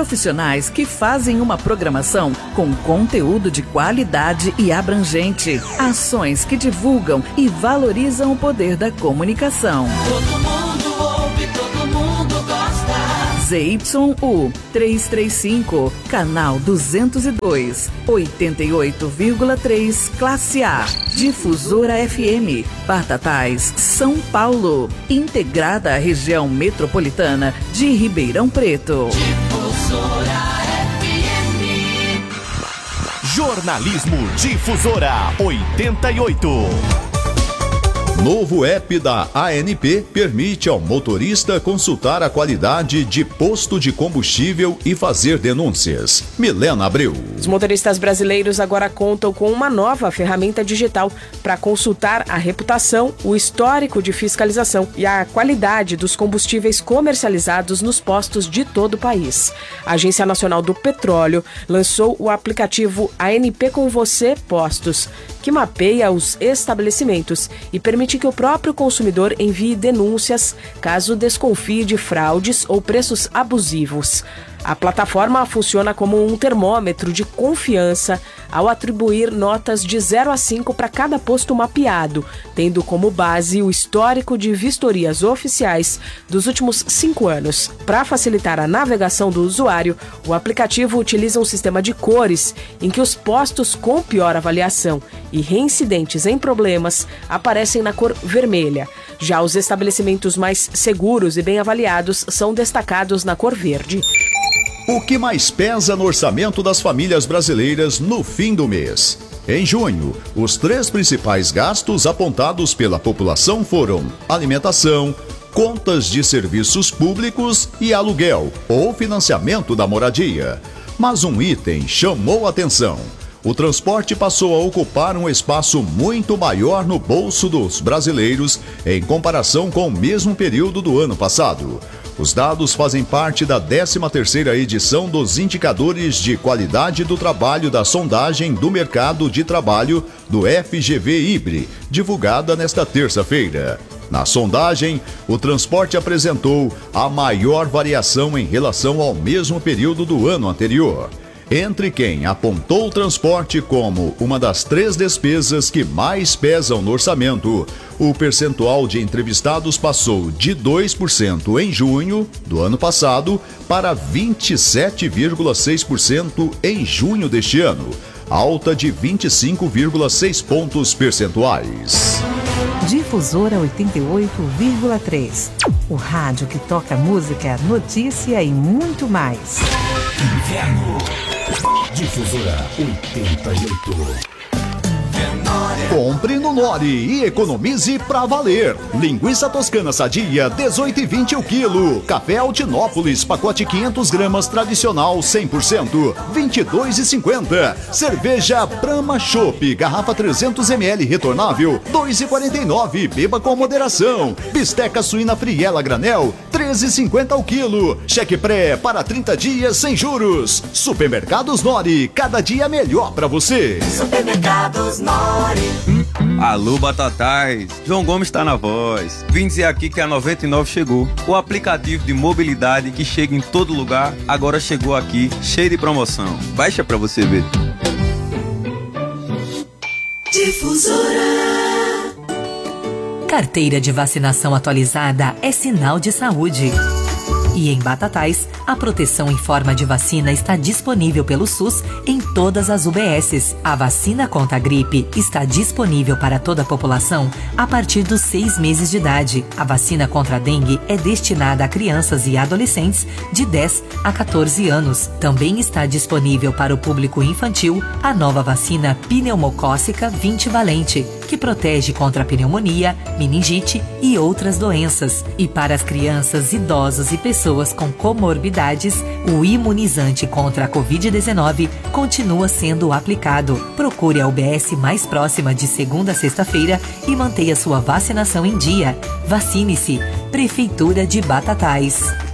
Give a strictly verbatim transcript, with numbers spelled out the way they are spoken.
profissionais que fazem uma programação com conteúdo de qualidade e abrangente. Ações que divulgam e valorizam o poder da comunicação. Todo mundo ouve, todo mundo gosta. Z Y U trezentos e trinta e cinco, canal duzentos e dois, oitenta e oito vírgula três, classe A. Difusora F M, Batatais, São Paulo. Integrada à região metropolitana de Ribeirão Preto. Difusora F M. Jornalismo Difusora oitenta e oito. Novo app da A N P permite ao motorista consultar a qualidade de posto de combustível e fazer denúncias. Milena Abreu. Os motoristas brasileiros agora contam com uma nova ferramenta digital para consultar a reputação, o histórico de fiscalização e a qualidade dos combustíveis comercializados nos postos de todo o país. A Agência Nacional do Petróleo lançou o aplicativo A N P com Você Postos, que mapeia os estabelecimentos e permite que o próprio consumidor envie denúncias caso desconfie de fraudes ou preços abusivos. A plataforma funciona como um termômetro de confiança ao atribuir notas de zero a cinco para cada posto mapeado, tendo como base o histórico de vistorias oficiais dos últimos cinco anos. Para facilitar a navegação do usuário, o aplicativo utiliza um sistema de cores em que os postos com pior avaliação e reincidentes em problemas aparecem na cor vermelha. Já os estabelecimentos mais seguros e bem avaliados são destacados na cor verde. O que mais pesa no orçamento das famílias brasileiras no fim do mês? Em junho, os três principais gastos apontados pela população foram alimentação, contas de serviços públicos e aluguel ou financiamento da moradia. Mas um item chamou a atenção. O transporte passou a ocupar um espaço muito maior no bolso dos brasileiros em comparação com o mesmo período do ano passado. Os dados fazem parte da décima terceira edição dos Indicadores de Qualidade do Trabalho da Sondagem do Mercado de Trabalho do F G V I B R E, divulgada nesta terça-feira. Na sondagem, o transporte apresentou a maior variação em relação ao mesmo período do ano anterior. Entre quem apontou o transporte como uma das três despesas que mais pesam no orçamento, o percentual de entrevistados passou de dois por cento em junho do ano passado para vinte e sete vírgula seis por cento em junho deste ano, alta de vinte e cinco vírgula seis pontos percentuais. Difusora oitenta e oito vírgula três. O rádio que toca música, notícia e muito mais. Inverno. Difusora oitenta e oito. Compre no Nori e economize pra valer. Linguiça toscana sadia, dezoito e vinte o quilo. Café Altinópolis, pacote quinhentas gramas tradicional cem por cento, vinte e dois e cinquenta. Cerveja Brahma Chopp, garrafa trezentos mililitros retornável, dois e quarenta e nove. Beba com moderação. Bisteca suína friela granel, treze e cinquenta o quilo. Cheque pré para trinta dias sem juros. Supermercados Nori, cada dia melhor pra você. Supermercados Nori. Alô, Batatais, João Gomes está na voz. Vim dizer aqui que a noventa e nove chegou. O aplicativo de mobilidade que chega em todo lugar, agora chegou aqui, cheio de promoção. Baixa pra você ver. Difusora. Carteira de vacinação atualizada é sinal de saúde. E em Batatais, a proteção em forma de vacina está disponível pelo SUS em todas as U B Ss. A vacina contra a gripe está disponível para toda a população a partir dos seis meses de idade. A vacina contra a dengue é destinada a crianças e adolescentes de dez a quatorze anos. Também está disponível para o público infantil a nova vacina pneumocócica vinte valente, que protege contra a pneumonia, meningite e outras doenças. E para as crianças, idosos e pessoas com comorbidades, o imunizante contra a covid dezenove continua sendo aplicado. Procure a U B S mais próxima de segunda a sexta-feira e mantenha sua vacinação em dia. Vacine-se. Prefeitura de Batatais.